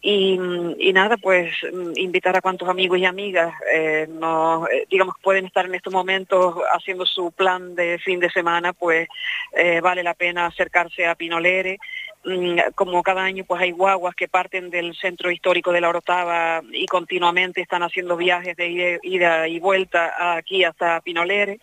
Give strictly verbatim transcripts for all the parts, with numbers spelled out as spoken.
Y, y nada, pues invitar a cuantos amigos y amigas eh, nos, eh, digamos, pueden estar en estos momentos haciendo su plan de fin de semana, pues eh, vale la pena acercarse a Pinolere. Como cada año pues hay guaguas que parten del centro histórico de La Orotava y continuamente están haciendo viajes de ida y vuelta aquí hasta Pinolere.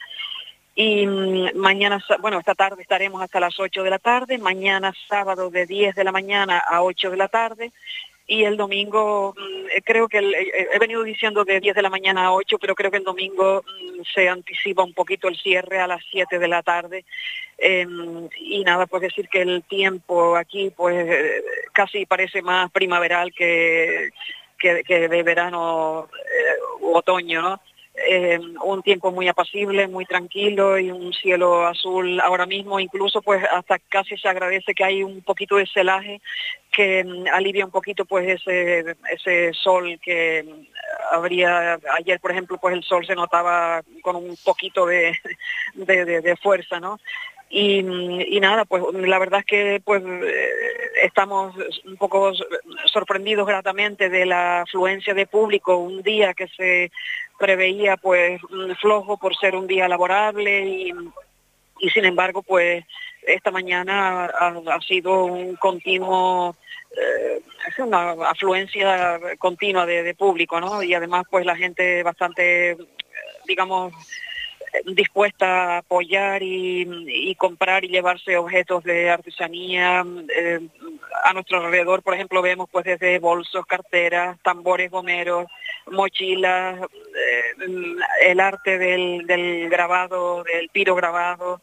Y mañana, bueno, esta tarde estaremos hasta las ocho de la tarde, mañana sábado de diez de la mañana a ocho de la tarde. Y el domingo, creo que el, he venido diciendo de diez de la mañana a ocho, pero creo que el domingo se anticipa un poquito el cierre a las siete de la tarde. Eh, y nada, pues decir que el tiempo aquí pues casi parece más primaveral que, que, que de verano eh, u otoño, ¿no? Eh, un tiempo muy apacible, muy tranquilo y un cielo azul ahora mismo, incluso pues hasta casi se agradece que hay un poquito de celaje que um, alivia un poquito pues ese ese sol que habría ayer, por ejemplo, pues el sol se notaba con un poquito de, de, de, de fuerza, ¿no? Y, y nada, pues la verdad es que pues eh, estamos un poco sorprendidos gratamente de la afluencia de público, un día que se preveía pues flojo por ser un día laborable y, y sin embargo pues esta mañana ha, ha sido un continuo, eh, es una afluencia continua de, de público, ¿no? Y además pues la gente bastante, digamos, dispuesta a apoyar y, y comprar y llevarse objetos de artesanía. Eh, a nuestro alrededor, por ejemplo, vemos pues desde bolsos, carteras, tambores gomeros, mochilas, eh, el arte del, del grabado, del piro grabado,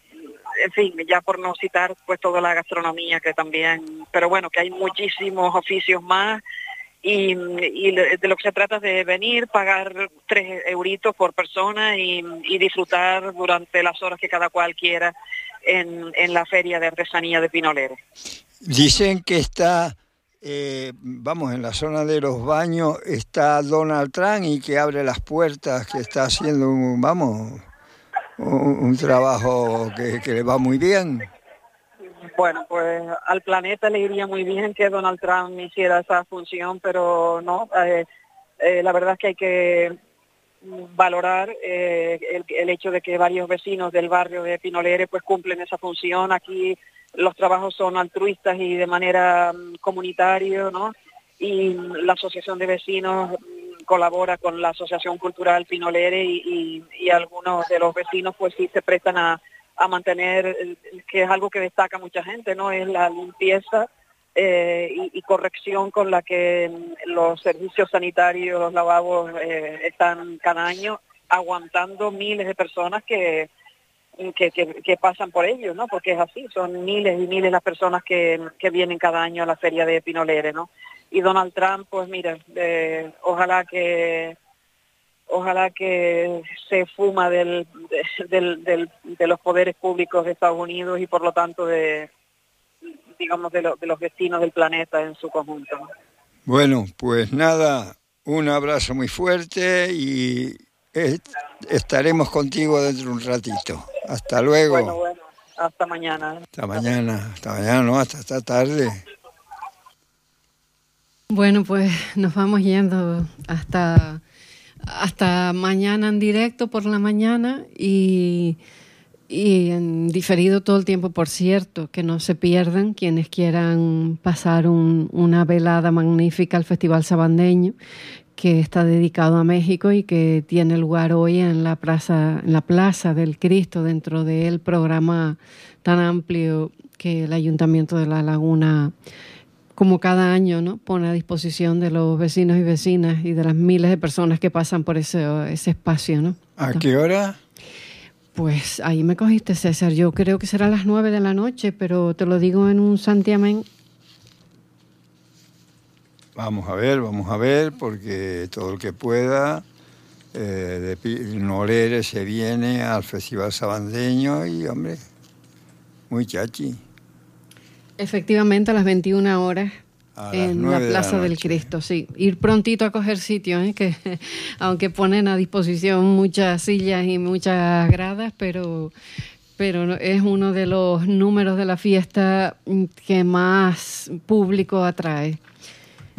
en fin, ya por no citar pues toda la gastronomía que también, pero bueno, que hay muchísimos oficios más. Y, y de lo que se trata es de venir, pagar tres euritos por persona y, y disfrutar durante las horas que cada cual quiera en, en la feria de artesanía de Pinolere. Dicen que está, eh, vamos, en la zona de los baños está Donald Trump y que abre las puertas, que está haciendo, un, vamos, un, un trabajo que, que le va muy bien. Bueno, pues al planeta le iría muy bien que Donald Trump hiciera esa función, pero no, eh, eh, la verdad es que hay que valorar eh, el, el hecho de que varios vecinos del barrio de Pinolere pues cumplen esa función. Aquí los trabajos son altruistas y de manera um, comunitaria, ¿no? Y la asociación de vecinos um, colabora con la Asociación Cultural Pinolere y, y, y algunos de los vecinos pues sí se prestan a a mantener, que es algo que destaca mucha gente, ¿no? Es la limpieza eh, y, y corrección con la que los servicios sanitarios, los lavabos eh, están cada año aguantando miles de personas que, que, que, que pasan por ellos, ¿no? Porque es así, son miles y miles las personas que, que vienen cada año a la feria de Pinolere, ¿no? Y Donald Trump, pues mira, eh, ojalá que Ojalá que se fuma del, del, del, de los poderes públicos de Estados Unidos y por lo tanto de, digamos, de, lo, de los destinos del planeta en su conjunto. Bueno, pues nada, un abrazo muy fuerte y est- estaremos contigo dentro de un ratito. Hasta luego. Bueno, bueno, hasta mañana. Hasta mañana, hasta mañana, no, hasta esta tarde. Bueno, pues nos vamos yendo hasta... hasta mañana en directo por la mañana y, y en diferido todo el tiempo, por cierto, que no se pierdan quienes quieran pasar un, una velada magnífica al Festival Sabandeño, que está dedicado a México y que tiene lugar hoy en la plaza, en la Plaza del Cristo, dentro del programa tan amplio que el Ayuntamiento de La Laguna, como cada año, ¿no?, pone a disposición de los vecinos y vecinas y de las miles de personas que pasan por ese, ese espacio, ¿no? ¿A qué hora? Pues ahí me cogiste, César. Yo creo que será a las nueve de la noche, pero te lo digo en un santiamén. Vamos a ver, vamos a ver, porque todo el que pueda eh, de Pinolere se viene al Festival Sabandeño y, hombre, muy chachi. Efectivamente, a las veintiuna horas a en la Plaza de la del Cristo, sí. Ir prontito a coger sitio, ¿eh? Que aunque ponen a disposición muchas sillas y muchas gradas, pero, pero es uno de los números de la fiesta que más público atrae.